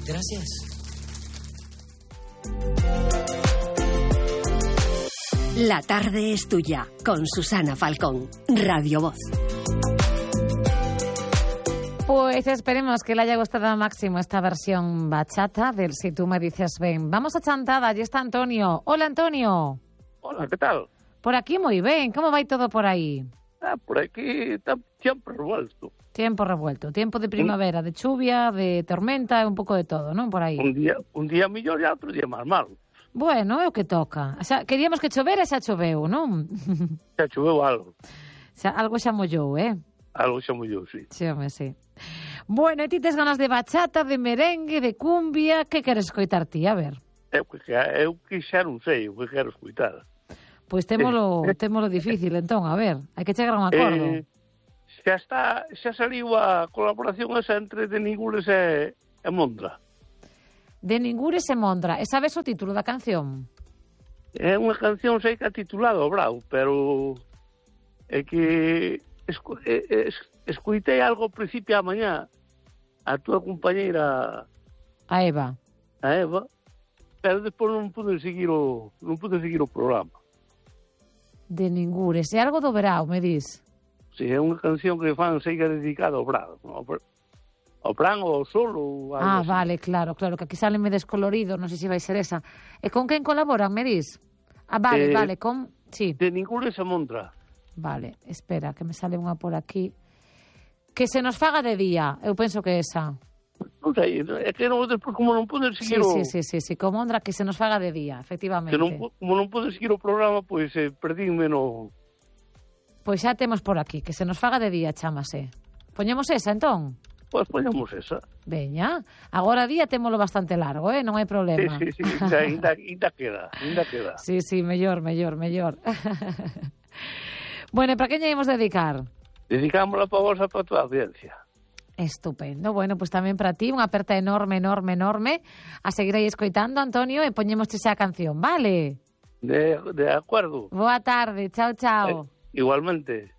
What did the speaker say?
Gracias. La tarde es tuya, con Susana Falcón, Radio Voz. Pues esperemos que le haya gustado al máximo esta versión bachata del Si tú me dices ven. Vamos a Chantada, allí está Antonio. Hola, Antonio. Hola, ¿qué tal? Por aquí muy bien, ¿cómo va todo por aí? Por aquí está tiempo revuelto. Tiempo revuelto, tiempo de primavera, de chuvia, de tormenta, un pouco de todo, non? Por aí. Un día mellor e outro día máis malo. Bueno, é o que toca. Xa, queríamos que chovera e xa choveu, non? Xa choveu algo. Algo xa mollou, Algo xa mollou, sí. Sí, home, sí. Bueno, e ti tes ganas de bachata, de merengue, de cumbia? Que queres escoitar ti? A ver. Eu que xa non sei o que quero escoitar. Pois témolo difícil, entón, a ver. Hai que chegar a un acordo. Xa saliu a colaboración esa entre De Ningures e Mondra. De Ningures e Mondra. E sabes o título da canción? É unha canción, sei que é titulada O Brau, pero é que escoitei algo ao principio a mañá a túa compañeira a Eva, pero despois non pude seguir o programa. De Ningures. É algo do verao, me dis? Si, é unha canción que fan, sei que é dedicada ao brado, ao plan ou ao sol ou algo así. Vale, claro, que aquí sale me descolorido, non sei se vai ser esa. E con quen colaboran, me dis? Vale, con... Sí. De Ningures e Mondra. Vale, espera, que me sale unha por aquí. Que se nos faga de día, eu penso que esa. Non sei, é que despois como non podes seguir Sí, con Mondra, que se nos faga de día, efectivamente. Como non podes seguir o programa, pois perdínme no... Pois xa temos por aquí, que se nos faga de día, chámase. Poñemos esa, entón? Pois poñemos esa. Veña, agora día témolo bastante largo, non hai problema. Sí, ainda queda. Sí, mellor. Bueno, e para quen íamos dedicar? Dedicámosla para vos, para a tua audiencia. Estupendo. Bueno, pues tamén para ti, unha aperta enorme a seguir aí escoitando, Antonio, e poñemos xa a canción, vale? De acordo. Boa tarde, chao. Igualmente.